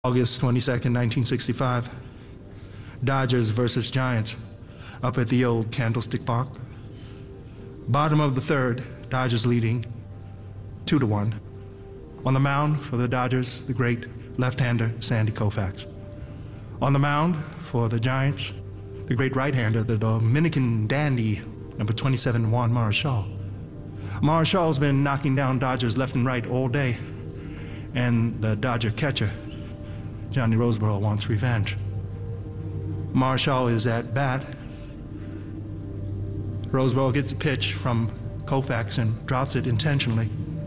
August 22nd, 1965. Dodgers versus Giants up at the old Candlestick Park. Bottom of the third, Dodgers leading 2-1. On the mound for the Dodgers, the great left-hander Sandy Koufax. On the mound for the Giants, the great right-hander, the Dominican dandy, number 27, Juan Marichal. Marichal been knocking down Dodgers left and right all day, and the Dodger catcher, Johnny Roseboro, wants revenge. Marichal is at bat. Roseboro gets a pitch from Koufax and drops it intentionally.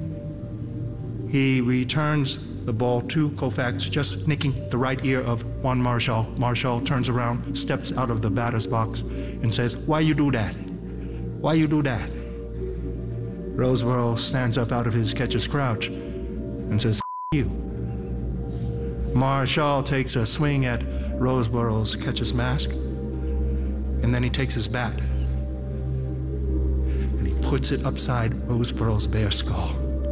He returns the ball to Koufax, just nicking the right ear of Juan Marichal. Marichal turns around, steps out of the batter's box, and says, "Why you do that? Why you do that?" Roseboro stands up out of his catcher's crouch and says, "F you." Marichal takes a swing at Roseboro's catcher's mask, and then he takes his bat and he puts it upside Roseboro's bare skull.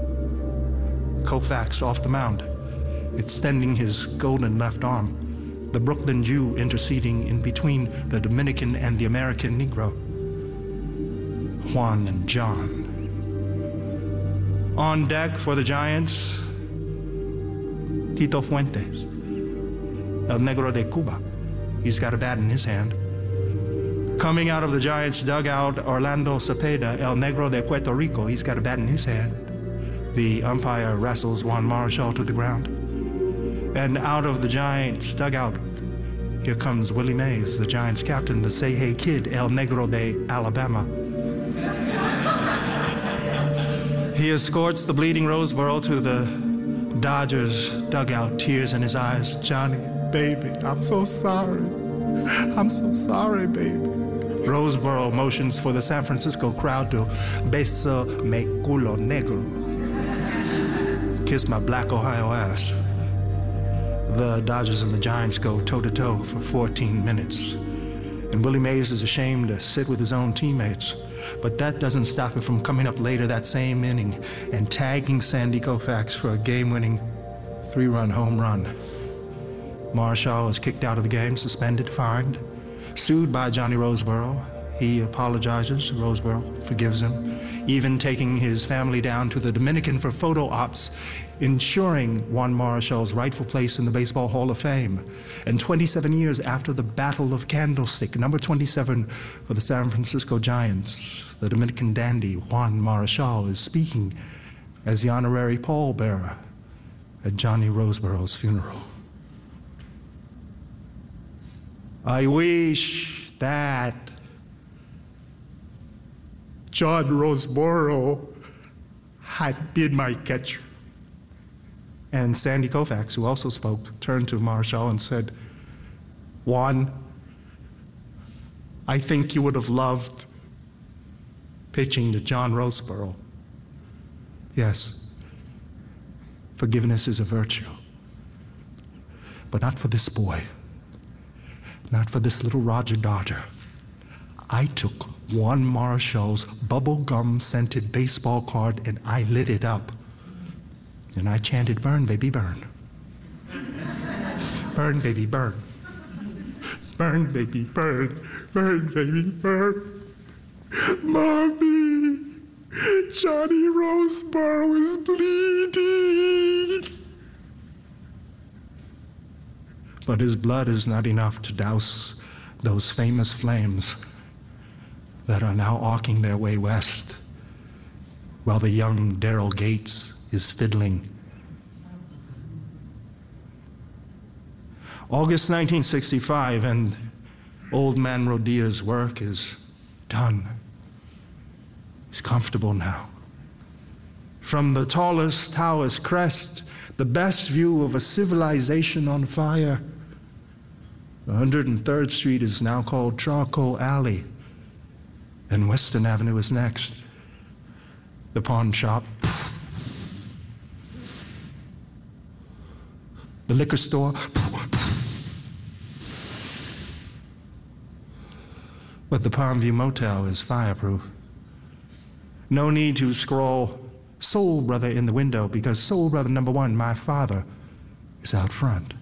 Koufax off the mound, extending his golden left arm, the Brooklyn Jew interceding in between the Dominican and the American Negro, Juan and John. On deck for the Giants, Tito Fuentes, El Negro de Cuba. He's got a bat in his hand. Coming out of the Giants' dugout, Orlando Cepeda, El Negro de Puerto Rico. He's got a bat in his hand. The umpire wrestles Juan Marichal to the ground. And out of the Giants' dugout, here comes Willie Mays, the Giants' captain, the Say Hey Kid, El Negro de Alabama. He escorts the bleeding Roseboro to the Dodgers dugout, tears in his eyes. "Johnny, baby, I'm so sorry. I'm so sorry, baby." Roseboro motions for the San Francisco crowd to "Beso me culo negro." Kiss my black Ohio ass. The Dodgers and the Giants go toe-to-toe for 14 minutes. And Willie Mays is ashamed to sit with his own teammates. But that doesn't stop him from coming up later that same inning and tagging Sandy Koufax for a game-winning 3-run home run. Marichal is kicked out of the game, suspended, fined, sued by Johnny Roseboro. He apologizes. Roseboro forgives him, even taking his family down to the Dominican for photo ops, ensuring Juan Marichal's rightful place in the Baseball Hall of Fame. And 27 years after the Battle of Candlestick, number 27 for the San Francisco Giants, the Dominican dandy Juan Marichal is speaking as the honorary pallbearer at Johnny Roseboro's funeral. "I wish that John Roseboro had been my catcher." And Sandy Koufax, who also spoke, turned to Marichal and said, "Juan, I think you would have loved pitching to John Roseboro. Yes, forgiveness is a virtue, but not for this boy, not for this little Roger Dodger. I took Juan Marichal's bubblegum-scented baseball card and I lit it up. And I chanted, 'Burn, baby, burn. Burn, baby, burn. Burn, baby, burn. Burn, baby, burn. Mommy, Johnny Roseboro is bleeding.' But his blood is not enough to douse those famous flames that are now arcing their way west, while the young Daryl Gates is fiddling. August 1965, and old man Rodia's work is done. He's comfortable now. From the tallest tower's crest, the best view of a civilization on fire, 103rd Street is now called Charcoal Alley, and Western Avenue is next. The pawn shop, the liquor store, but the Palmview Motel is fireproof. No need to scroll Soul Brother in the window, because Soul Brother number 1, my father, is out front.